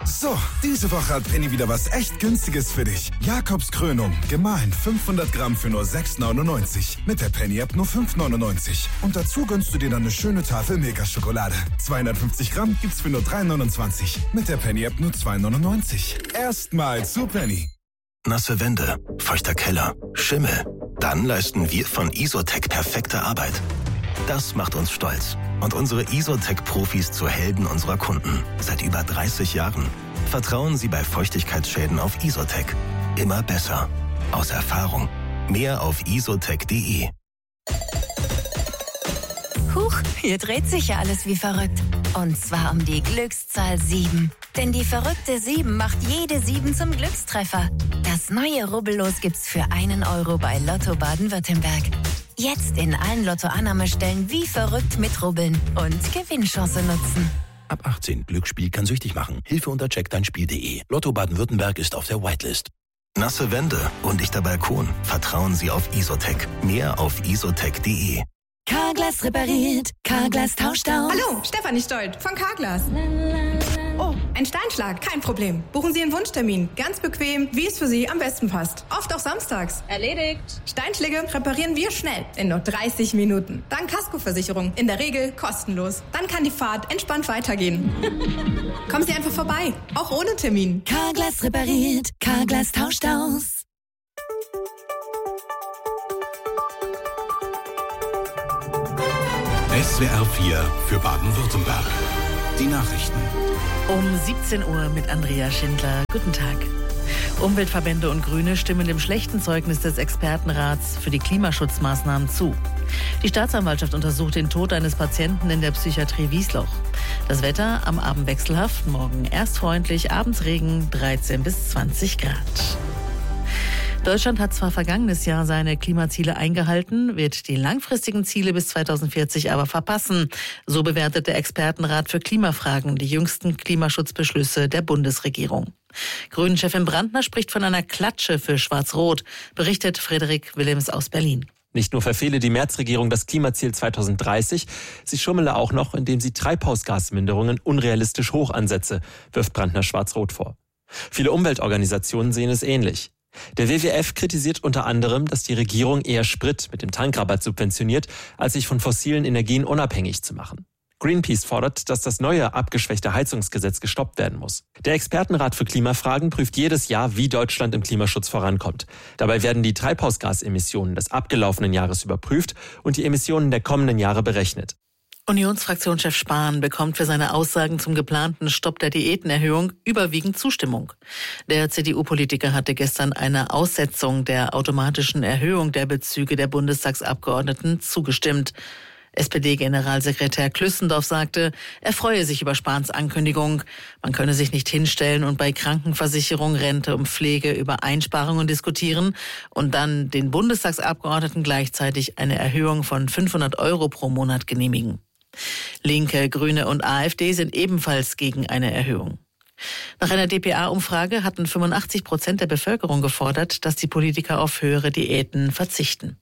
So, diese Woche hat Penny wieder was echt Günstiges für dich. Jakobs Krönung, gemahlen 500 Gramm für nur 6,99. Mit der Penny-App nur 5,99. Und dazu gönnst du dir dann eine schöne Tafel Milka-Schokolade. 250 Gramm gibt's für nur 3,29. Mit der Penny-App nur 2,99. Erstmal zu Penny. Nasse Wände, feuchter Keller, Schimmel. Dann leisten wir von Isotec perfekte Arbeit. Das macht uns stolz und unsere Isotec-Profis zu Helden unserer Kunden. Seit über 30 Jahren. Vertrauen Sie bei Feuchtigkeitsschäden auf Isotec. Immer besser. Aus Erfahrung. Mehr auf isotec.de. Huch, hier dreht sich ja alles wie verrückt. Und zwar um die Glückszahl 7. Denn die verrückte 7 macht jede 7 zum Glückstreffer. Das neue Rubbellos gibt's für 1 Euro bei Lotto Baden-Württemberg. Jetzt in allen Lotto-Annahmestellen wie verrückt mitrubbeln und Gewinnchance nutzen. Ab 18. Glücksspiel kann süchtig machen. Hilfe unter checkdeinspiel.de. Lotto Baden-Württemberg ist auf der Whitelist. Nasse Wände, undichter Balkon. Vertrauen Sie auf Isotec. Mehr auf isotec.de. Carglass repariert, Carglass tauscht aus. Hallo, Stefanie Stolt von Carglass. Oh, ein Steinschlag, kein Problem. Buchen Sie einen Wunschtermin, ganz bequem, wie es für Sie am besten passt. Oft auch samstags. Erledigt. Steinschläge reparieren wir schnell, in nur 30 Minuten. Dank Kaskoversicherung, in der Regel kostenlos. Dann kann die Fahrt entspannt weitergehen. Kommen Sie einfach vorbei, auch ohne Termin. Carglass repariert, Carglass tauscht aus. SWR 4 für Baden-Württemberg. Die Nachrichten. Um 17 Uhr mit Andrea Schindler. Guten Tag. Umweltverbände und Grüne stimmen dem schlechten Zeugnis des Expertenrats für die Klimaschutzmaßnahmen zu. Die Staatsanwaltschaft untersucht den Tod eines Patienten in der Psychiatrie Wiesloch. Das Wetter am Abend wechselhaft, morgen erst freundlich, abends Regen, 13 bis 20 Grad. Deutschland hat zwar vergangenes Jahr seine Klimaziele eingehalten, wird die langfristigen Ziele bis 2040 aber verpassen. So bewertet der Expertenrat für Klimafragen die jüngsten Klimaschutzbeschlüsse der Bundesregierung. Grünen-Chefin Brandner spricht von einer Klatsche für Schwarz-Rot, berichtet Frederik Willems aus Berlin. Nicht nur verfehle die Merz-Regierung das Klimaziel 2030, sie schummele auch noch, indem sie Treibhausgasminderungen unrealistisch hoch ansetze, wirft Brandner Schwarz-Rot vor. Viele Umweltorganisationen sehen es ähnlich. Der WWF kritisiert unter anderem, dass die Regierung eher Sprit mit dem Tankrabatt subventioniert, als sich von fossilen Energien unabhängig zu machen. Greenpeace fordert, dass das neue, abgeschwächte Heizungsgesetz gestoppt werden muss. Der Expertenrat für Klimafragen prüft jedes Jahr, wie Deutschland im Klimaschutz vorankommt. Dabei werden die Treibhausgasemissionen des abgelaufenen Jahres überprüft und die Emissionen der kommenden Jahre berechnet. Unionsfraktionschef Spahn bekommt für seine Aussagen zum geplanten Stopp der Diätenerhöhung überwiegend Zustimmung. Der CDU-Politiker hatte gestern einer Aussetzung der automatischen Erhöhung der Bezüge der Bundestagsabgeordneten zugestimmt. SPD-Generalsekretär Klüssendorf sagte, er freue sich über Spahns Ankündigung. Man könne sich nicht hinstellen und bei Krankenversicherung, Rente und Pflege über Einsparungen diskutieren und dann den Bundestagsabgeordneten gleichzeitig eine Erhöhung von 500 € pro Monat genehmigen. Linke, Grüne und AfD sind ebenfalls gegen eine Erhöhung. Nach einer dpa-Umfrage hatten 85% der Bevölkerung gefordert, dass die Politiker auf höhere Diäten verzichten.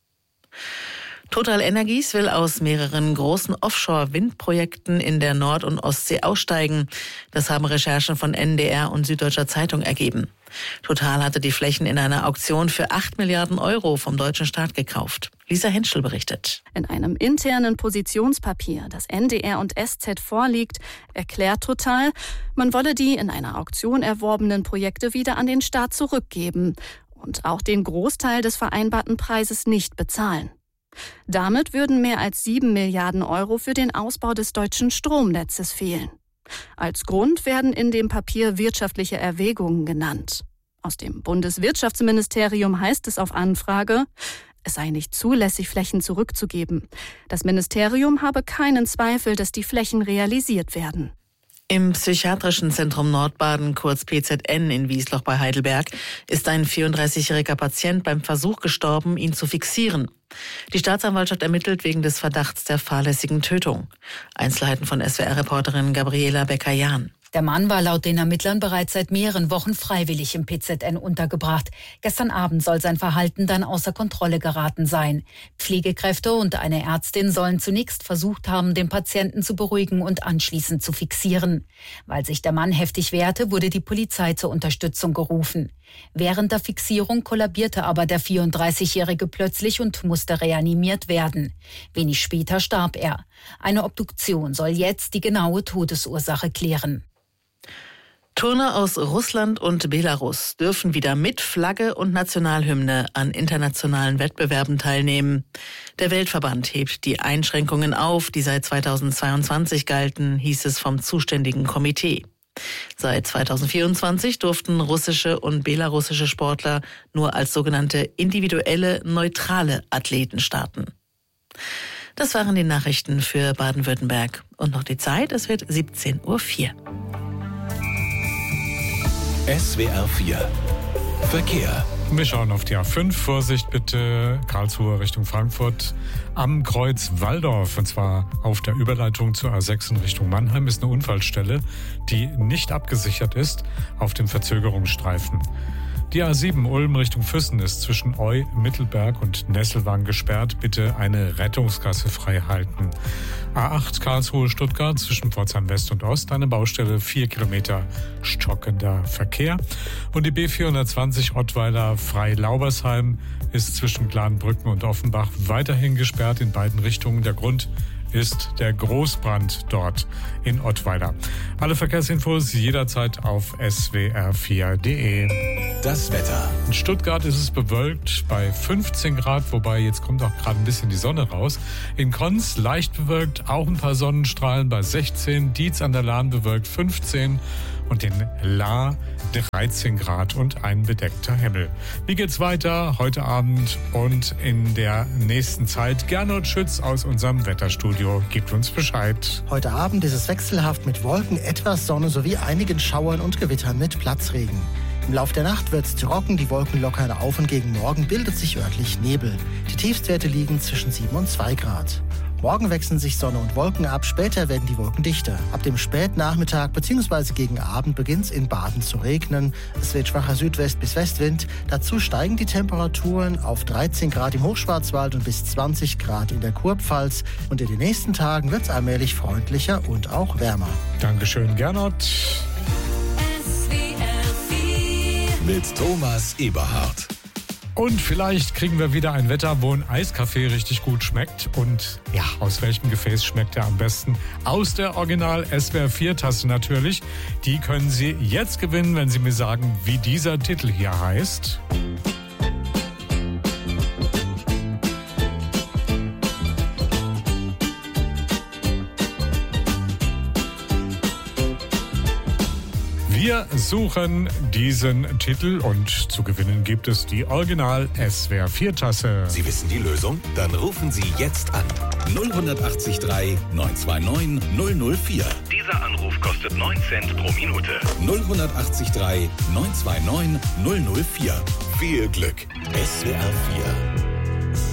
TotalEnergies will aus mehreren großen Offshore-Windprojekten in der Nord- und Ostsee aussteigen. Das haben Recherchen von NDR und Süddeutscher Zeitung ergeben. Total hatte die Flächen in einer Auktion für 8 Milliarden € vom deutschen Staat gekauft. Lisa Henschel berichtet. In einem internen Positionspapier, das NDR und SZ vorliegt, erklärt Total, man wolle die in einer Auktion erworbenen Projekte wieder an den Staat zurückgeben und auch den Großteil des vereinbarten Preises nicht bezahlen. Damit würden mehr als 7 Milliarden € für den Ausbau des deutschen Stromnetzes fehlen. Als Grund werden in dem Papier wirtschaftliche Erwägungen genannt. Aus dem Bundeswirtschaftsministerium heißt es auf Anfrage, es sei nicht zulässig, Flächen zurückzugeben. Das Ministerium habe keinen Zweifel, dass die Flächen realisiert werden. Im Psychiatrischen Zentrum Nordbaden, kurz PZN in Wiesloch bei Heidelberg, ist ein 34-jähriger Patient beim Versuch gestorben, ihn zu fixieren. Die Staatsanwaltschaft ermittelt wegen des Verdachts der fahrlässigen Tötung. Einzelheiten von SWR-Reporterin Gabriela Becker-Jahn. Der Mann war laut den Ermittlern bereits seit mehreren Wochen freiwillig im PZN untergebracht. Gestern Abend soll sein Verhalten dann außer Kontrolle geraten sein. Pflegekräfte und eine Ärztin sollen zunächst versucht haben, den Patienten zu beruhigen und anschließend zu fixieren. Weil sich der Mann heftig wehrte, wurde die Polizei zur Unterstützung gerufen. Während der Fixierung kollabierte aber der 34-Jährige plötzlich und musste reanimiert werden. Wenig später starb er. Eine Obduktion soll jetzt die genaue Todesursache klären. Turner aus Russland und Belarus dürfen wieder mit Flagge und Nationalhymne an internationalen Wettbewerben teilnehmen. Der Weltverband hebt die Einschränkungen auf, die seit 2022 galten, hieß es vom zuständigen Komitee. Seit 2024 durften russische und belarussische Sportler nur als sogenannte individuelle, neutrale Athleten starten. Das waren die Nachrichten für Baden-Württemberg. Und noch die Zeit, es wird 17:04 Uhr. SWR 4 Verkehr. Wir schauen auf die A5. Vorsicht bitte, Karlsruhe Richtung Frankfurt. Am Kreuz Walldorf, und zwar auf der Überleitung zur A6 in Richtung Mannheim, ist eine Unfallstelle, die nicht abgesichert ist auf dem Verzögerungsstreifen. Die A7 Ulm Richtung Füssen ist zwischen Eu, Mittelberg und Nesselwang gesperrt. Bitte eine Rettungsgasse frei halten. A8 Karlsruhe Stuttgart zwischen Pforzheim West und Ost, eine Baustelle, 4 Kilometer stockender Verkehr. Und die B420 Ottweiler Frei-Laubersheim ist zwischen Gladenbrücken und Offenbach weiterhin gesperrt in beiden Richtungen. Der Grund ist der Großbrand dort in Ottweiler. Alle Verkehrsinfos jederzeit auf swr4.de. Das Wetter. In Stuttgart ist es bewölkt bei 15 Grad, wobei jetzt kommt auch gerade ein bisschen die Sonne raus. In Konz leicht bewölkt, auch ein paar Sonnenstrahlen bei 16. Dietz an der Lahn bewölkt 15 und in Lahr 13 Grad und ein bedeckter Himmel. Wie geht's weiter heute Abend und in der nächsten Zeit? Gernot Schütz aus unserem Wetterstudio gibt uns Bescheid. Heute Abend ist es wechselhaft mit Wolken, etwas Sonne sowie einigen Schauern und Gewittern mit Platzregen. Im Lauf der Nacht wird es trocken, die Wolken lockern auf und gegen Morgen bildet sich örtlich Nebel. Die Tiefstwerte liegen zwischen 7 und 2 Grad. Morgen wechseln sich Sonne und Wolken ab, später werden die Wolken dichter. Ab dem Spätnachmittag bzw. gegen Abend beginnt es in Baden zu regnen. Es wird schwacher Südwest- bis Westwind. Dazu steigen die Temperaturen auf 13 Grad im Hochschwarzwald und bis 20 Grad in der Kurpfalz. Und in den nächsten Tagen wird es allmählich freundlicher und auch wärmer. Dankeschön, Gernot. Mit Thomas Eberhardt. Und vielleicht kriegen wir wieder ein Wetter, wo ein Eiskaffee richtig gut schmeckt. Und ja, aus welchem Gefäß schmeckt er am besten? Aus der Original SWR 4 Tasse natürlich. Die können Sie jetzt gewinnen, wenn Sie mir sagen, wie dieser Titel hier heißt. Wir suchen diesen Titel und zu gewinnen gibt es die Original SWR 4 Tasse. Sie wissen die Lösung? Dann rufen Sie jetzt an. 0183 929 004. Dieser Anruf kostet 9 Cent pro Minute. 0183 929 004. Viel Glück. SWR 4.